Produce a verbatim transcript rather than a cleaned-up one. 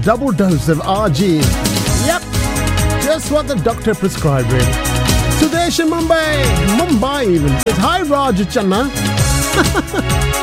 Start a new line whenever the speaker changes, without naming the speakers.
double dose of R G. Yep, just what the doctor prescribed him. Sudesh in Mumbai, Mumbai even. Hi Raj Channa.